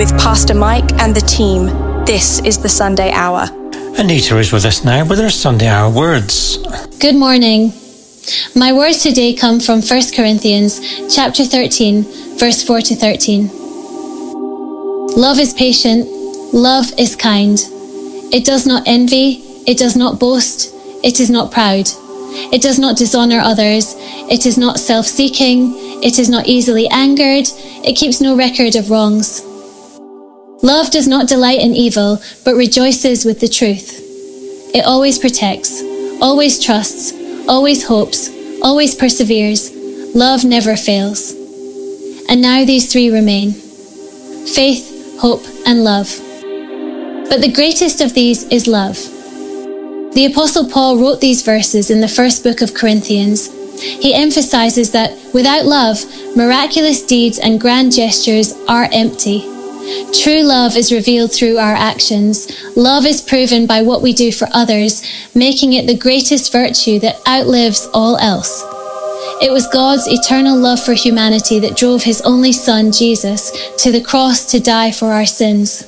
with Pastor Mike and the team. This is the Sunday Hour. Anita is with us now with her Sunday Hour words. Good morning. My words today come from 1 Corinthians chapter 13, verse 4 to 13. Love is patient, love is kind. It does not envy, it does not boast, it is not proud. It does not dishonor others, it is not self-seeking, it is not easily angered, it keeps no record of wrongs. Love does not delight in evil, but rejoices with the truth. It always protects, always trusts, always hopes, always perseveres. Love never fails. And now these three remain: faith, hope, and love. But the greatest of these is love. The Apostle Paul wrote these verses in the first book of Corinthians. He emphasizes that without love, miraculous deeds and grand gestures are empty. True love is revealed through our actions. Love is proven by what we do for others, making it the greatest virtue that outlives all else. It was God's eternal love for humanity that drove his only Son, Jesus, to the cross to die for our sins.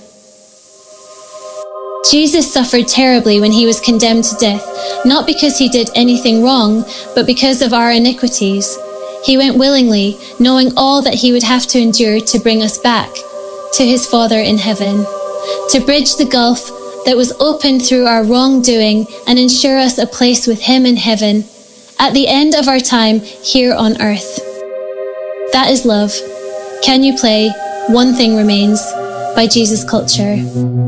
Jesus suffered terribly when he was condemned to death, not because he did anything wrong, but because of our iniquities. He went willingly, knowing all that he would have to endure to bring us back to his Father in heaven, to bridge the gulf that was opened through our wrongdoing and ensure us a place with him in heaven at the end of our time here on earth. That is love. Can you play One Thing Remains by Jesus Culture?